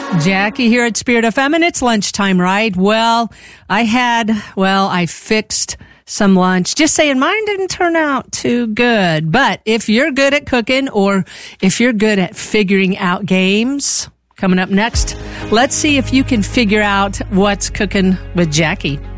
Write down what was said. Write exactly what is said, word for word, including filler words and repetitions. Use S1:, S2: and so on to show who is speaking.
S1: Jackie here at Spirit F M, and it's lunchtime, right? Well, I had, well, I fixed some lunch. Just saying, mine didn't turn out too good. But if you're good at cooking, or if you're good at figuring out games, coming up next, let's see if you can figure out what's cooking with Jackie.